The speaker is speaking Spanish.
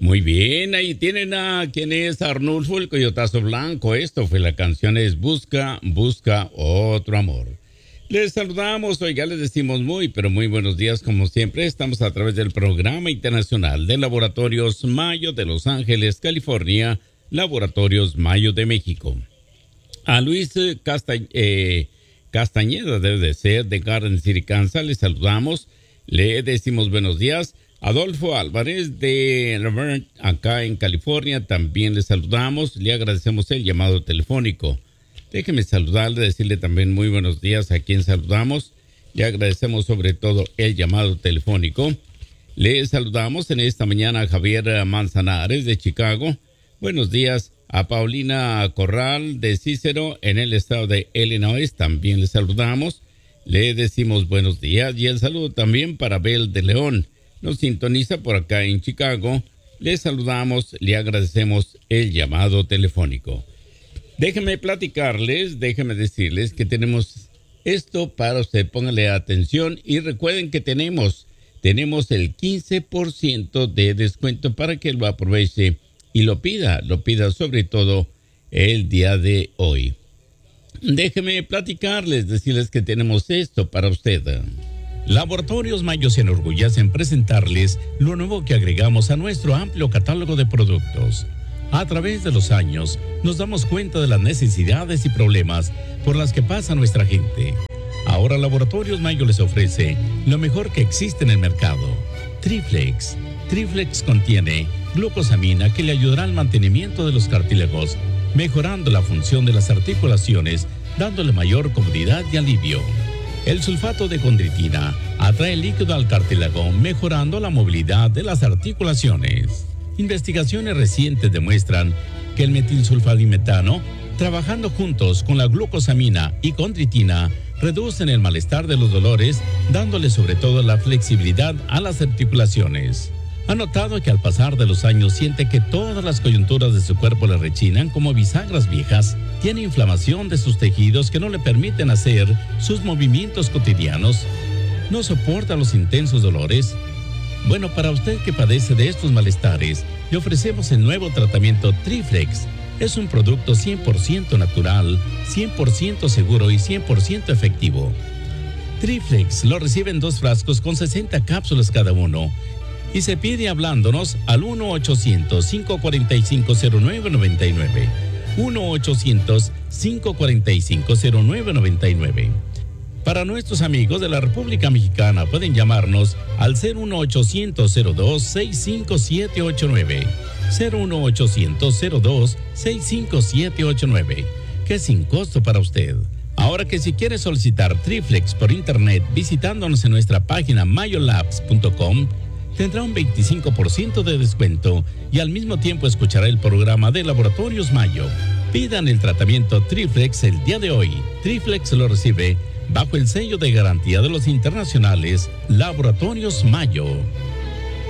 Muy bien, ahí tienen a quien es Arnulfo el Coyotazo Blanco. Esto fue la canción es Busca, Busca Otro Amor. Les saludamos, oiga, les decimos muy, pero muy buenos días como siempre. Estamos a través del Programa Internacional de Laboratorios Mayo de Los Ángeles, California, Laboratorios Mayo de México. A Luis Castañeda, debe de ser, de Garden City, Kansas, le saludamos, le decimos buenos días. Adolfo Álvarez de Laverne, acá en California, también le saludamos, le agradecemos el llamado telefónico. Déjeme saludarle, decirle también muy buenos días a quien saludamos. Le agradecemos sobre todo el llamado telefónico. Le saludamos en esta mañana a Javier Manzanares de Chicago. Buenos días a Paulina Corral de Cícero en el estado de Illinois. También le saludamos. Le decimos buenos días y el saludo también para Abel de León. Nos sintoniza por acá en Chicago. Le saludamos, le agradecemos el llamado telefónico. Déjenme platicarles, déjenme decirles que tenemos esto para usted. Póngale atención y recuerden que tenemos el 15% de descuento para que lo aproveche y lo pida sobre todo el día de hoy. Déjenme platicarles, decirles que tenemos esto para usted. Laboratorios Mayo se enorgullece en presentarles lo nuevo que agregamos a nuestro amplio catálogo de productos. A través de los años, nos damos cuenta de las necesidades y problemas por las que pasa nuestra gente. Ahora Laboratorios Mayo les ofrece lo mejor que existe en el mercado. Triflex. Triflex contiene glucosamina que le ayudará al mantenimiento de los cartílagos, mejorando la función de las articulaciones, dándole mayor comodidad y alivio. El sulfato de condritina atrae líquido al cartílago, mejorando la movilidad de las articulaciones. Investigaciones recientes demuestran que el metilsulfadimetano, trabajando juntos con la glucosamina y condritina, reducen el malestar de los dolores, dándole sobre todo la flexibilidad a las articulaciones. Ha notado que al pasar de los años siente que todas las coyunturas de su cuerpo le rechinan como bisagras viejas. Tiene inflamación de sus tejidos que no le permiten hacer sus movimientos cotidianos. No soporta los intensos dolores. Bueno, para usted que padece de estos malestares, le ofrecemos el nuevo tratamiento Triflex. Es un producto 100% natural, 100% seguro y 100% efectivo. Triflex lo recibe en 2 frascos con 60 cápsulas cada uno. Y se pide hablándonos al 1-800-545-0999. 1-800-545-0999. Para nuestros amigos de la República Mexicana pueden llamarnos al 01800-02-65789. 01800-02-65789, que es sin costo para usted. Ahora que si quiere solicitar Triflex por internet visitándonos en nuestra página mayolabs.com, tendrá un 25% de descuento y al mismo tiempo escuchará el programa de Laboratorios Mayo. Pidan el tratamiento Triflex el día de hoy. Triflex lo recibe bajo el sello de garantía de los internacionales Laboratorios Mayo.